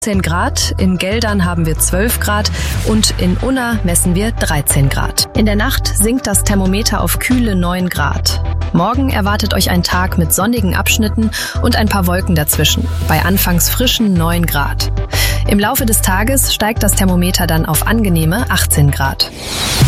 10 Grad, in Geldern haben wir 12 Grad und in Unna messen wir 13 Grad. In der Nacht sinkt das Thermometer auf kühle 9 Grad. Morgen erwartet euch ein Tag mit sonnigen Abschnitten und ein paar Wolken dazwischen, bei anfangs frischen 9 Grad. Im Laufe des Tages steigt das Thermometer dann auf angenehme 18 Grad.